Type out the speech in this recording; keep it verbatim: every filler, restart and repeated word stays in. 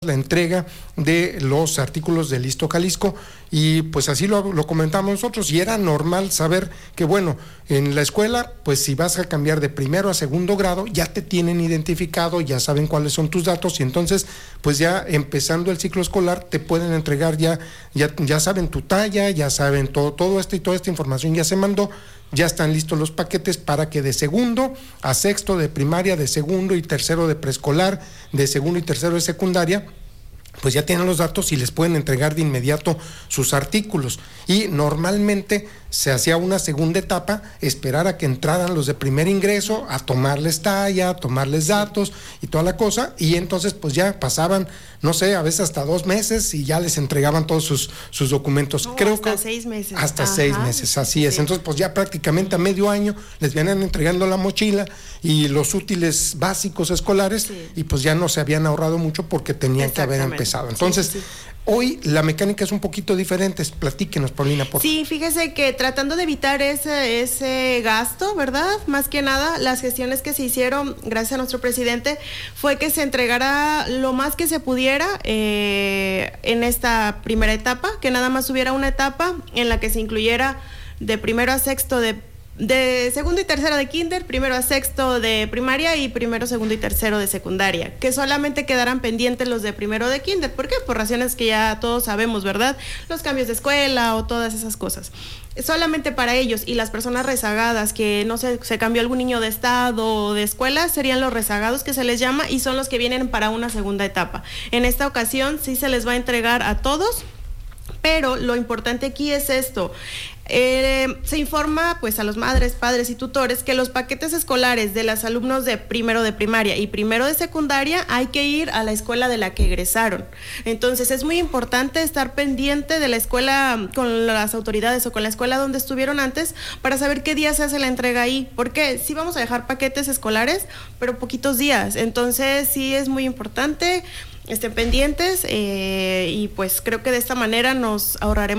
la entrega de los artículos de Listo Jalisco, y pues así lo, lo comentamos nosotros, y era normal saber que bueno, en la escuela, pues si vas a cambiar de primero a segundo grado, ya te tienen identificado, ya saben cuáles son tus datos, y entonces pues ya empezando el ciclo escolar te pueden entregar, ya, ya, ya saben tu talla, ya saben todo, todo esto, y toda esta información ya se mandó. Ya están listos los paquetes para que de segundo a sexto de primaria, de segundo y tercero de preescolar, de segundo y tercero de secundaria, pues ya tienen los datos y les pueden entregar de inmediato sus artículos. Y normalmente se hacía una segunda etapa, esperar a que entraran los de primer ingreso, a tomarles talla, a tomarles datos y toda la cosa, y entonces pues ya pasaban, no sé, a veces hasta dos meses y ya les entregaban todos sus, sus documentos. No, Creo hasta que seis meses. Hasta Ajá. seis meses, así es. Sí. Entonces pues ya prácticamente a medio año les vienen entregando la mochila y los útiles básicos escolares, sí. Y pues ya no se habían ahorrado mucho porque tenían que haber empezado. Entonces, sí, sí, sí. Hoy la mecánica es un poquito diferente. Platíquenos, Paulina, por favor. Sí, fíjese que tratando de evitar ese, ese gasto, ¿verdad? Más que nada, las gestiones que se hicieron, gracias a nuestro presidente, fue que se entregara lo más que se pudiera eh, en esta primera etapa, que nada más hubiera una etapa en la que se incluyera de primero a sexto de de segundo y tercero de kinder, primero a sexto de primaria y primero, segundo y tercero de secundaria, que solamente quedaran pendientes los de primero de kinder. ¿Por qué? Por razones que ya todos sabemos, ¿verdad? Los cambios de escuela o todas esas cosas. Solamente para ellos y las personas rezagadas, que no sé, se cambió algún niño de estado o de escuela, serían los rezagados que se les llama, y son los que vienen para una segunda etapa. En esta ocasión sí se les va a entregar a todos, pero lo importante aquí es esto. Eh, se informa pues a los madres, padres y tutores que los paquetes escolares de los alumnos de primero de primaria y primero de secundaria hay que ir a la escuela de la que egresaron. Entonces es muy importante estar pendiente de la escuela con las autoridades o con la escuela donde estuvieron antes para saber qué día se hace la entrega ahí, porque sí vamos a dejar paquetes escolares, pero poquitos días. Entonces sí es muy importante, estén pendientes eh, y pues creo que de esta manera nos ahorraremos